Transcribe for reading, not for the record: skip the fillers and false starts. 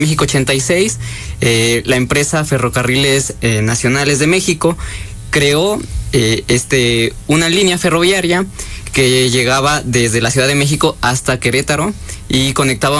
México 86, la empresa Ferrocarriles Nacionales de México creó una línea ferroviaria que llegaba desde la Ciudad de México hasta Querétaro y conectaba